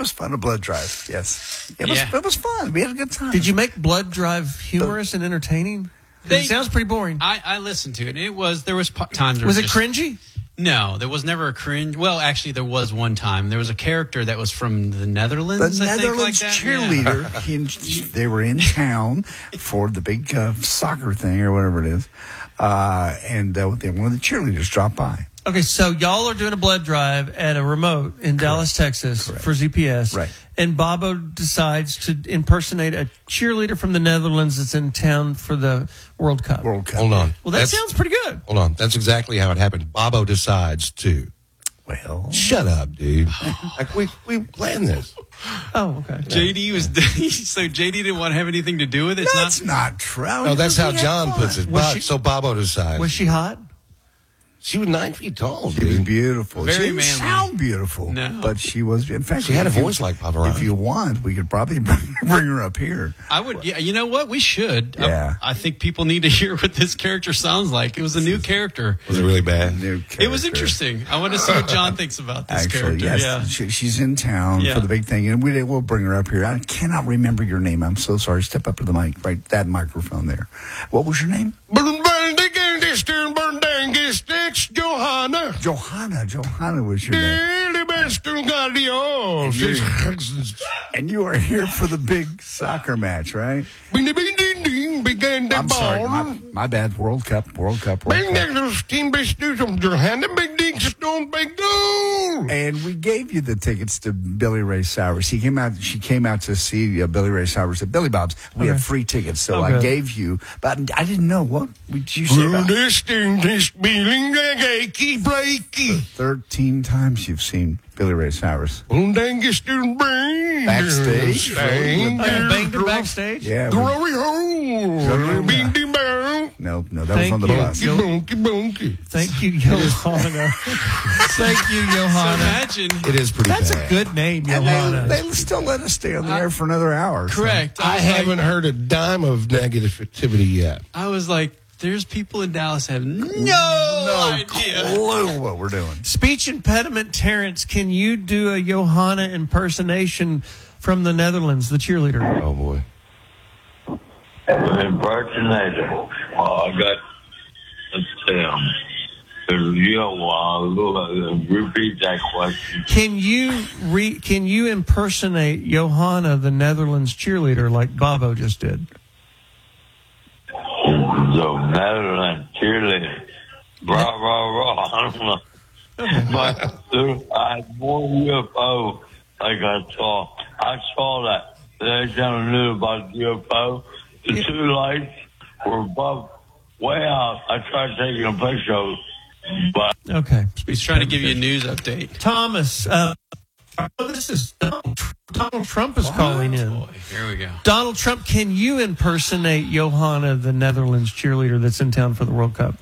was fun, a blood drive. Yes. It was fun. We had a good time. Did you make Blood Drive humorous and entertaining? It sounds pretty boring. I listened to it. There was times. Was it cringy? No, there was never a cringe. Well, actually, there was one time. There was a character that was from the Netherlands. The I think, Netherlands like that. cheerleader. They were in town for the big soccer thing or whatever it is, and one of the cheerleaders dropped by. Okay, so y'all are doing a blood drive at a remote in Dallas, Texas for ZPS. Right. And Bobo decides to impersonate a cheerleader from the Netherlands that's in town for the World Cup. Hold on. Well, that sounds pretty good. Hold on. That's exactly how it happened. Bobo decides to. Well, shut up, dude. Like we planned this. Oh, okay. JD was so JD didn't want to have anything to do with it. That's not true. No, that's how John puts it. So Bobo decides. Was she hot? She was 9 feet tall. She was beautiful. Very she didn't manly. Sound beautiful. No. But she was. In fact, she had a voice like Pavarotti. If you want, we could probably bring her up here. I would. Yeah, you know what? We should. Yeah. I think people need to hear what this character sounds like. It was a new character. Was it really bad? It was interesting. I want to see what John thinks about this character. Yes, Yeah. she's in town for the big thing, and we'll bring her up here. I cannot remember your name. I'm so sorry. Step up to the mic, right? That microphone there. What was your name? Johanna was your name. And you are here for the big soccer match, right? I'm sorry, my bad. World Cup. And we gave you the tickets to Billy Ray Cyrus. She came out to see Billy Ray Cyrus at Billy Bob's. We have free tickets, so I gave you. But I didn't know what did you say about 13 times you've seen Billy Ray Cyrus. Backstage. Banged her backstage? Yeah. Glory hole. No, that was on the bus. Thank you, Johanna. Thank you, Johanna. Imagine. It is pretty That's bad. a good name, And Johanna. they still let us stay on the air for another hour. Correct. I haven't heard a dime of negativity yet. I was like, there's people in Dallas that have no idea. Clue what we're doing. Speech impediment Terrence, can you do a Johanna impersonation from the Netherlands, the cheerleader? Oh, boy. Impersonator. I got repeat that question. Can you impersonate Johanna, the Netherlands cheerleader, like Bobo just did? The Netherlands cheerleader. Rah, rah, rah. I don't know. But I had more UFO like I saw that. They kind of knew about UFO. The two lights were above, way out. I tried taking a picture, but Okay. He's trying to give you a news update. Thomas, this is Donald Trump is calling in. Boy, here we go. Donald Trump, can you impersonate Johanna, the Netherlands cheerleader that's in town for the World Cup?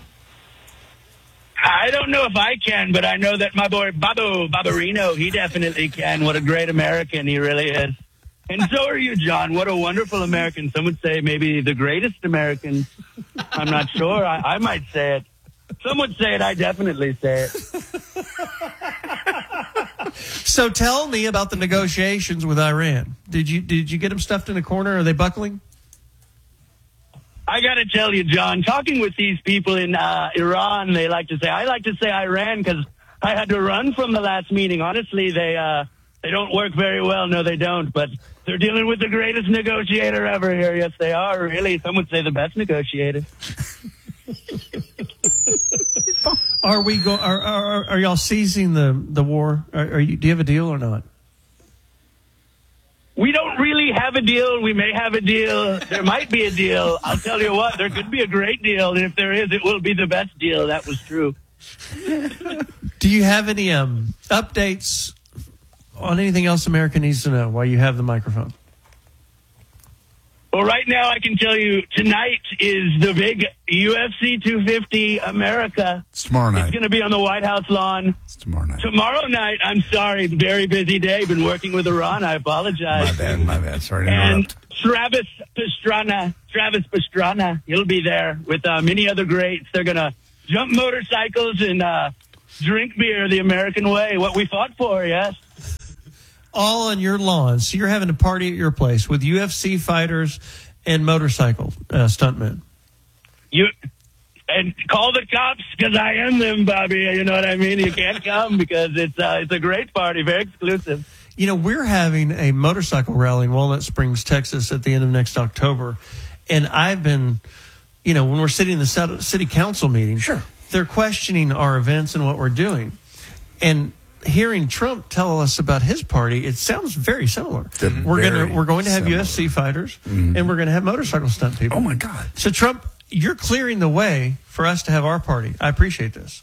I don't know if I can, but I know that my boy Barbarino, he definitely can. What a great American he really is. And so are you, John. What a wonderful American. Some would say maybe the greatest American. I'm not sure. I might say it. Some would say it. I definitely say it. So tell me about the negotiations with Iran. Did you get them stuffed in a corner? Are they buckling? I got to tell you, John, talking with these people in Iran, I like to say Iran because I had to run from the last meeting. Honestly, they don't work very well. No, they don't. But they're dealing with the greatest negotiator ever here. Yes, they are. Really, some would say the best negotiator. Are y'all seizing the war? Do you have a deal or not? We don't really have a deal. We may have a deal. There might be a deal. I'll tell you what, there could be a great deal. And if there is, it will be the best deal. That was true. Do you have any updates on anything else America needs to know while you have the microphone? Well, right now I can tell you tonight is the big UFC 250 America. It's tomorrow night. It's going to be on the White House lawn. It's tomorrow night. Tomorrow night, I'm sorry, very busy day. Been working with Iran. I apologize. My bad. Sorry to And interrupt. Travis Pastrana, he'll be there with many other greats. They're going to jump motorcycles and drink beer the American way, what we fought for, yes. all on your lawn. So you're having a party at your place with UFC fighters and motorcycle stuntmen. And call the cops because I am them, Bobby. You know what I mean? You can't come because it's a great party, very exclusive. You know, we're having a motorcycle rally in Walnut Springs, Texas at the end of next October. And I've been, you know, when we're sitting in the city council meeting, sure, they're questioning our events and what we're doing. And hearing Trump tell us about his party, it sounds very similar. We're going to have UFC fighters and we're going to have motorcycle stunt people. Oh my God. So Trump, you're clearing the way for us to have our party. I appreciate this.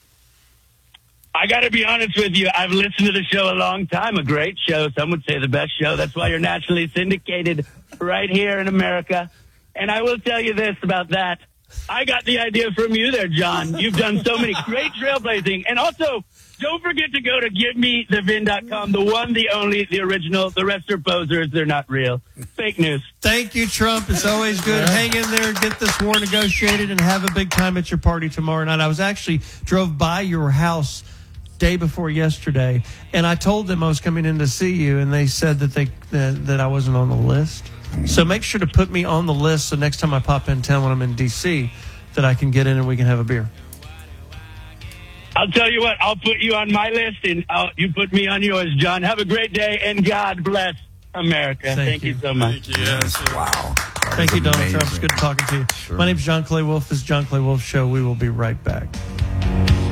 I got to be honest with you. I've listened to the show a long time. A great show. Some would say the best show. That's why you're nationally syndicated right here in America. And I will tell you this about that. I got the idea from you there, John. You've done so many great trailblazing. And also, don't forget to go to GiveMeTheVin.com. The one, the only, the original. The rest are posers. They're not real. Fake news. Thank you, Trump. It's always good. Hang in there, get this war negotiated, and have a big time at your party tomorrow night. I was actually drove by your house day before yesterday, and I told them I was coming in to see you, and they said that I wasn't on the list. So make sure to put me on the list so next time I pop in town when I'm in D.C. that I can get in and we can have a beer. I'll tell you what, I'll put you on my list, and you put me on yours, John. Have a great day, and God bless America. Thank you so much. Yes. Wow. Thank you, Donald Trump. It's good talking to you. Sure. My name's John Clay Wolf. This is John Clay Wolf Show. We will be right back.